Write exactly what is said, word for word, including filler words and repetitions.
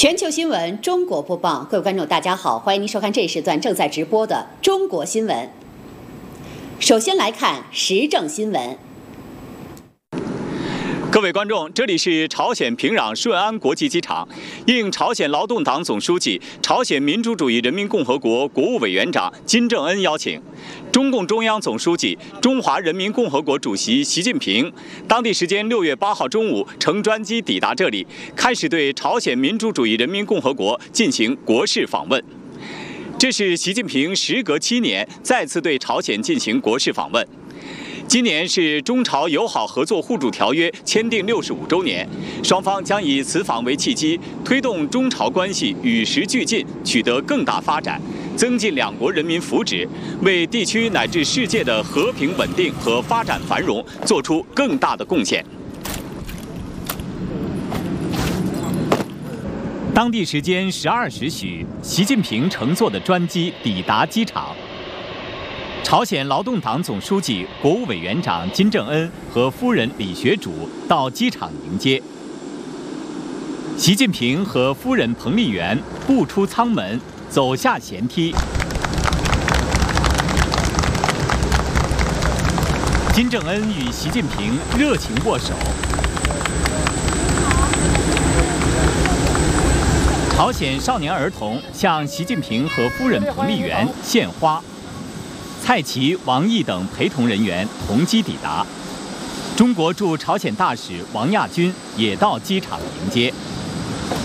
全球新闻中国播报，各位观众大家好，欢迎您收看这一时段正在直播的中国新闻。首先来看时政新闻。 各位观众，这里是朝鲜平壤顺安国际机场。应朝鲜劳动党总书记、朝鲜民主主义人民共和国国务委员长金正恩邀请，中共中央总书记、中华人民共和国主席习近平当地时间六月八号中午乘专机抵达这里，开始对朝鲜民主主义人民共和国进行国事访问。这是习近平时隔七年再次对朝鲜进行国事访问。今年是中朝友好合作互助条约签订六十五周年，双方将以此访为契机，推动中朝关系与时俱进，取得更大发展，增进两国人民福祉，为地区乃至世界的和平稳定和发展繁荣做出更大的贡献。当地时间十二时许，习近平乘坐的专机抵达机场。朝鲜劳动党总书记、国务委员长金正恩和夫人李学主到机场迎接。习近平和夫人彭丽媛步出舱门，走下舷梯。金正恩与习近平热情握手。朝鲜少年儿童向习近平和夫人彭丽媛献花。蔡奇、王毅等陪同人员同机抵达，中国驻朝鲜大使王亚军也到机场迎接。